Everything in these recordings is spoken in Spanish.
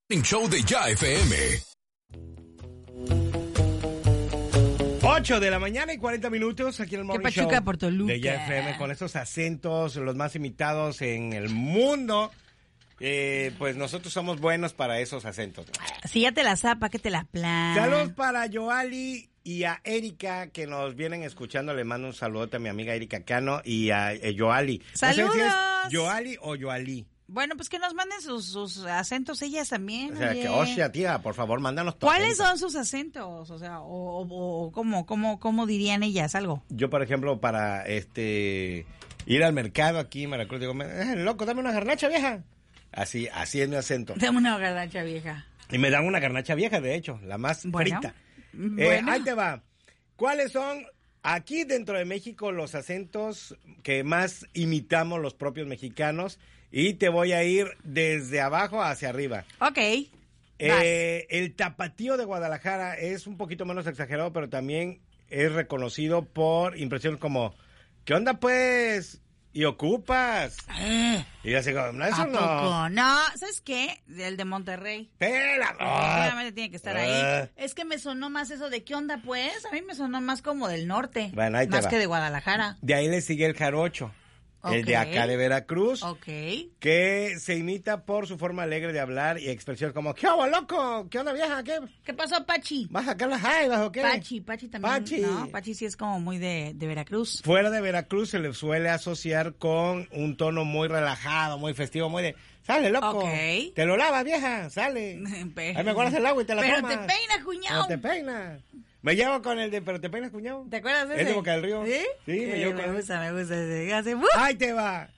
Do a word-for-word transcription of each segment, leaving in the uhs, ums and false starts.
Show de Ya F M. ocho de la mañana y cuarenta minutos aquí en el Morning ¿Qué pachuca Show por Toluca? de Ya F M con estos acentos, los más imitados en el mundo. Eh, pues nosotros somos buenos para esos acentos. Si ya te la zapa, que te la plan. Saludos para Yoali y a Erika que nos vienen escuchando. Le mando un saludo a mi amiga Erika Cano y a eh, Yoali. ¡Saludos! No sé si es Yoali o Yoali. Bueno, pues que nos manden sus, sus acentos ellas también. O sea, oye. que, oye, tía, por favor, mándanos todos. ¿Cuáles son sus acentos? O sea, o, o, o cómo, cómo, cómo dirían ellas algo. Yo, por ejemplo, para este ir al mercado aquí en Veracruz, digo, eh, loco, dame una garnacha vieja. Así, así es mi acento. Dame una garnacha vieja. Y me dan una garnacha vieja, de hecho, la más Bueno, frita. bueno. Eh, ahí te va. ¿Cuáles son aquí dentro de México los acentos que más imitamos los propios mexicanos? Y te voy a ir desde abajo hacia arriba. Ok. Eh, el tapatío de Guadalajara es un poquito menos exagerado, pero también es reconocido por impresiones como, ¿qué onda pues? ¿Y ocupas? Eh, Y yo así como, no, eso ¿A no. poco? No, ¿sabes qué? El de Monterrey. Pela, Obviamente tiene que estar ahí. Ah. Es que me sonó más eso de ¿qué onda pues? A mí me sonó más como del norte. Bueno, ahí te más va. que de Guadalajara. De ahí le sigue el jarocho, el de Ok. acá de Veracruz, Ok. que se imita por su forma alegre de hablar y expresión como, ¿qué hago, loco? ¿Qué onda, vieja? ¿Qué? ¿Qué pasó, Pachi? ¿Vas a sacar las jaivas o qué? Pachi, Pachi también. Pachi. No, Pachi sí es como muy de, de Veracruz. Fuera de Veracruz se le suele asociar con un tono muy relajado, muy festivo, muy de, sale, loco. Ok. Te lo lavas, vieja, sale. Pero- Ahí me guardas el agua y te la Pero tomas. te peinas, cuñado. Pero te peinas. Me llevo con el de, pero te peinas, cuñado. ¿Te acuerdas de Es ese? de Boca del Río. ¿Sí? Sí, me Eh, llevo me con él. gusta, me gusta. ese. Hace, ¡uh! Ahí te va.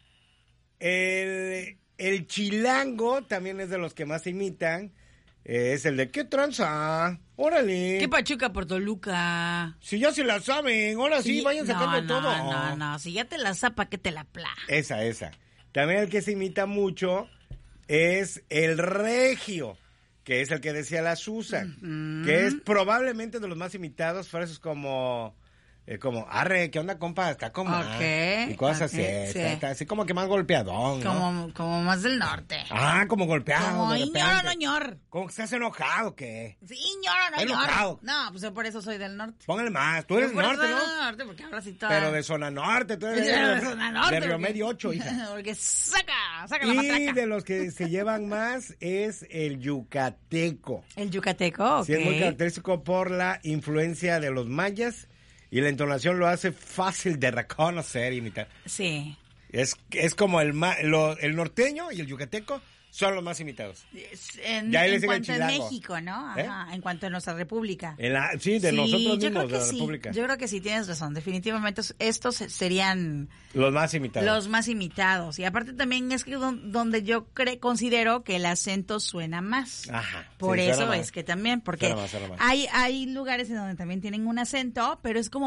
El, el chilango también es de los que más imitan. Eh, es el de, ¿qué tranza? Órale. ¿Qué pachuca por Toluca? Si ya se la saben, ahora sí, vayan sacando no, todo. No, no, no. Si ya te la zapa, que te la pla. Esa, esa. También el que se imita mucho es el regio, que es el que decía la Susan, Ujú. que es probablemente de los más imitados, frases como, eh, como, arre, ¿qué onda, compa? Está como, Ok, y cosas ok, así, sí. está, está así como que más golpeadón, ¿no? Como, como más del norte. Ah, como golpeado, Como, de ñoro, repente. no, ñor. Como que estás enojado, ¿qué? Sí, ñoro, no, ñor. Enojado. No, pues yo por eso soy del norte. Póngale más, tú eres Yo por eso norte, soy ¿no? del norte, porque ahora sí toda... Pero de zona norte, tú eres Yo de, de zona norte, de Río porque- Medio ocho, hija. Porque saca, saca la Y matraca. de los que se llevan más es el yucateco. El yucateco, ok. Sí, es muy característico por la influencia de los mayas y la entonación lo hace fácil de reconocer y imitar. Sí. Es, es como el, ma- lo- el norteño y el yucateco son los más imitados. En, Ya ahí le en sigue el cuanto a chilango. México, ¿no? Ajá, en cuanto a nuestra república. En la, sí, de Sí, nosotros yo mismos, creo de que la sí. República. Yo creo que sí, tienes razón. Definitivamente estos serían Los más imitados. los más imitados. Y aparte también es que don- donde yo cre considero que el acento suena más. Ajá. Por sí, eso suena más. es que también, porque Suena más, suena más. hay hay lugares en donde también tienen un acento, pero es como